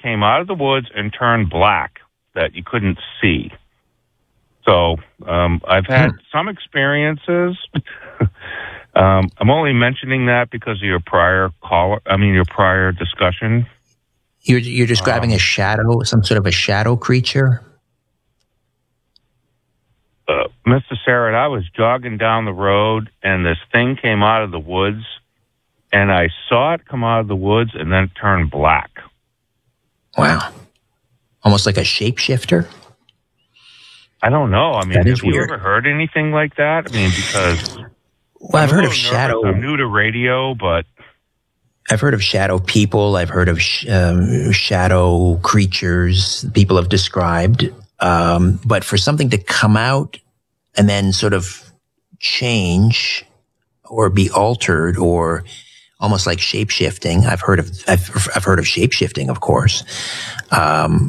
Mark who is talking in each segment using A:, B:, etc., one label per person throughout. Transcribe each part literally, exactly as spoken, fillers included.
A: came out of the woods and turned black that you couldn't see. So um, I've had hmm. some experiences. um, I'm only mentioning that because of your prior call. I mean, your prior discussion.
B: You're you're describing um, a shadow, some sort of a shadow creature.
A: Uh, Mister Sarrett, I was jogging down the road, and this thing came out of the woods, and I saw it come out of the woods and then turn black.
B: Wow. Almost like a shapeshifter?
A: I don't know. I mean,
B: that is
A: have you
B: weird.
A: ever heard anything like that? I mean, because...
B: Well, I've
A: I'm
B: heard of
A: nervous.
B: shadow...
A: I'm new to radio, but...
B: I've heard of shadow people. I've heard of sh- um, shadow creatures people have described. Um, but for something to come out and then sort of change or be altered or almost like shape-shifting, I've heard of, I've, I've heard of shape-shifting, of course. Um,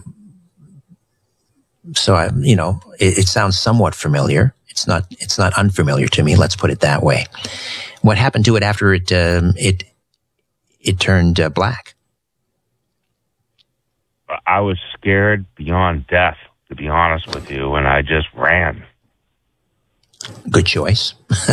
B: so I, you know, it, it sounds somewhat familiar. It's not, it's not unfamiliar to me. Let's put it that way. What happened to it after it, um, it, it turned uh, black?
A: I was scared beyond death, to be honest with you, and I just ran.
B: Good choice.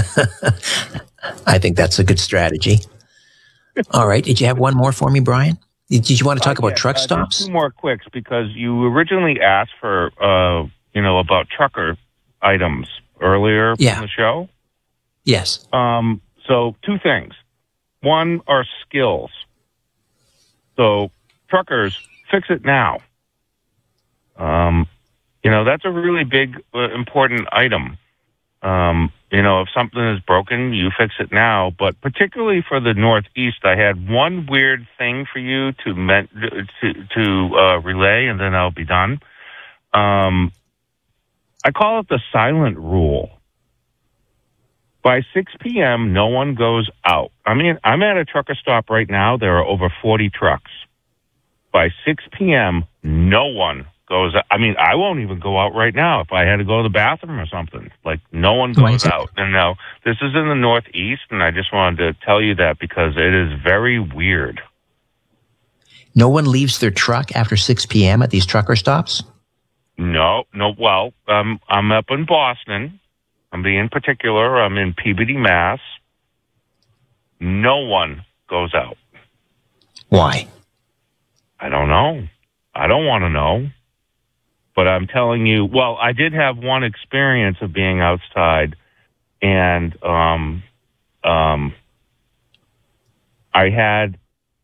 B: I think that's a good strategy. All right. Did you have one more for me, Brian? Did you want to talk uh, about
A: yeah,
B: truck
A: uh,
B: stops?
A: Just two more quicks, because you originally asked for, uh, you know, about trucker items earlier
B: yeah.
A: in the show.
B: Yes.
A: Um, so two things. One are skills. So truckers, fix it now. Um, you know, that's a really big, uh, important item. Um, you know, if something is broken, you fix it now. But particularly for the Northeast, I had one weird thing for you to men- to, to uh, relay, and then I'll be done. Um, I call it the silent rule. By six p.m., no one goes out. I mean, I'm at a trucker stop right now. There are over forty trucks. By six p.m., no one goes out. I mean, I won't even go out right now if I had to go to the bathroom or something. Like, no one goes out. And now, this is in the Northeast, and I just wanted to tell you that because it is very weird.
B: No one leaves their truck after six p.m. at these trucker stops?
A: No, no. Well, um, I'm up in Boston. I'm being particular. I'm in Peabody, Mass. No one goes out.
B: Why?
A: I don't know. I don't want to know. But I'm telling you, well, I did have one experience of being outside, and um, um, I had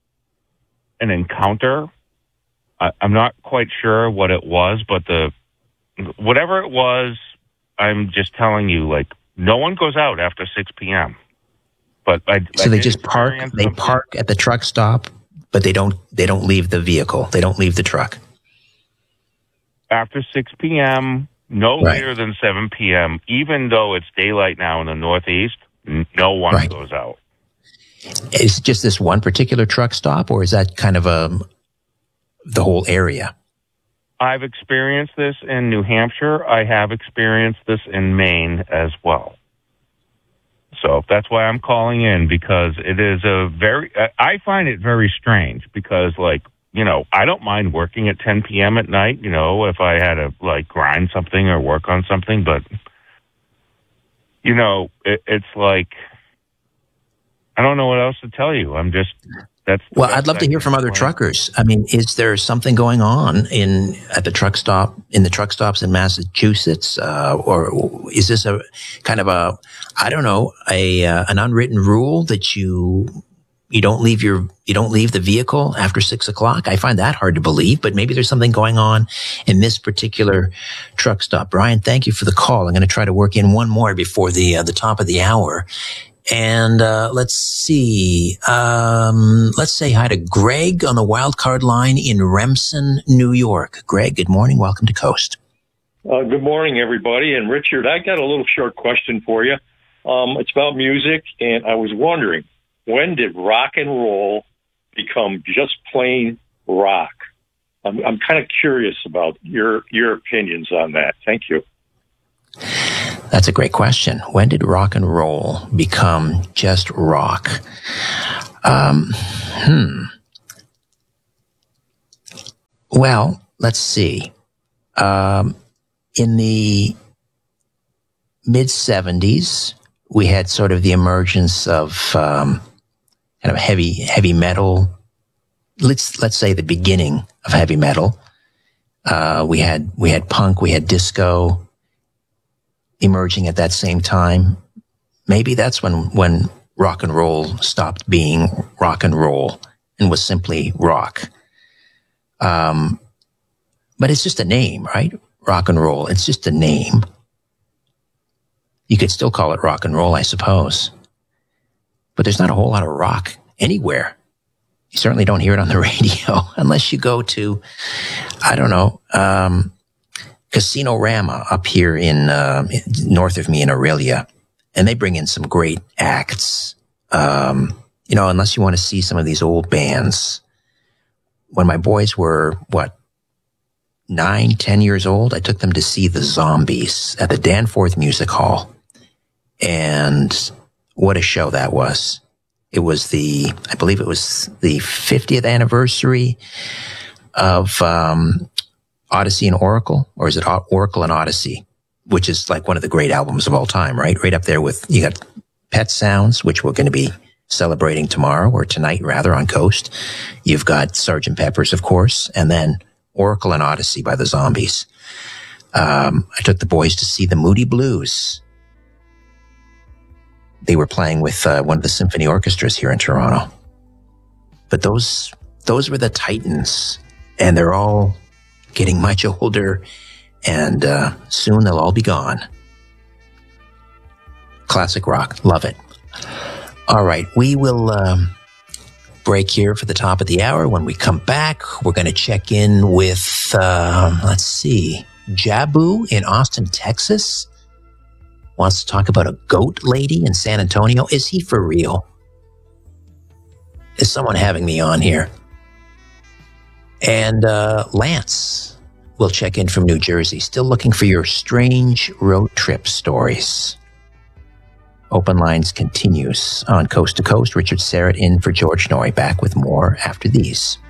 A: an encounter. I, I'm not quite sure what it was, but the whatever it was, I'm just telling you, like, no one goes out after six p.m. But I,
B: so
A: I
B: they just park. They something. park at the truck stop, but they don't. They don't leave the vehicle. They don't leave the truck
A: after six p.m. No
B: right.
A: later than seven p.m. Even though it's daylight now in the Northeast, no one
B: right.
A: goes out.
B: Is it just this one particular truck stop, or is that kind of a the whole area?
A: I've experienced this in New Hampshire. I have experienced this in Maine as well. So that's why I'm calling in, because it is a very, I find it very strange because, like, you know, I don't mind working at ten p.m. at night, you know, if I had to, like, grind something or work on something. But, you know, it, it's like, I don't know what else to tell you. I'm just... That's
B: well, I'd love to hear from other truckers. I mean, is there something going on in at the truck stop in the truck stops in Massachusetts, uh, or is this a kind of a I don't know a uh, an unwritten rule that you you don't leave your you don't leave the vehicle after six o'clock? I find that hard to believe, but maybe there's something going on in this particular truck stop. Brian, thank you for the call. I'm going to try to work in one more before the uh, the top of the hour. And uh, let's see. Um, let's say hi to Greg on the wild card line in Remsen, New York. Greg, good morning. Welcome to Coast.
C: Uh, good morning, everybody. And Richard, I got a little short question for you. Um, it's about music, and I was wondering, when did rock and roll become just plain rock? I'm, I'm kind of curious about your your opinions on that. Thank you.
B: That's a great question. When did rock and roll become just rock? Um, hmm. Well, let's see. Um, in the mid seventies, we had sort of the emergence of um, kind of heavy heavy metal. Let's let's say the beginning of heavy metal. Uh, we had we had punk, we had disco emerging at that same time. Maybe that's when when rock and roll stopped being rock and roll and was simply rock. Um, but it's just a name, right? Rock and roll. It's just a name. You could still call it rock and roll, I suppose. But there's not a whole lot of rock anywhere. You certainly don't hear it on the radio unless you go to, I don't know, um, Casino Rama up here in uh, north of me in Aurelia. And they bring in some great acts. Um, you know, unless you want to see some of these old bands. When my boys were, what, nine, ten years old, I took them to see the Zombies at the Danforth Music Hall. And what a show that was. It was the, I believe it was the fiftieth anniversary of um, Odyssey and Oracle, or is it Oracle and Odyssey, which is like one of the great albums of all time, right? Right up there with, you got Pet Sounds, which we're going to be celebrating tomorrow, or tonight rather, on Coast. You've got Sergeant Pepper's, of course, and then Oracle and Odyssey by the Zombies. Um, I took the boys to see the Moody Blues. They were playing with uh, one of the symphony orchestras here in Toronto. But those those were the titans, and they're all getting much older, and uh, soon they'll all be gone. Classic rock, love it. All right, we will um, break here for the top of the hour. When we come back, we're going to check in with, uh, let's see, Jabu in Austin, Texas. Wants to talk about a goat lady in San Antonio. Is he for real? Is someone having me on here? And uh, Lance will check in from New Jersey, still looking for your strange road trip stories. Open Lines continues on Coast to Coast. Richard Serrett in for George Noory. Back with more after these.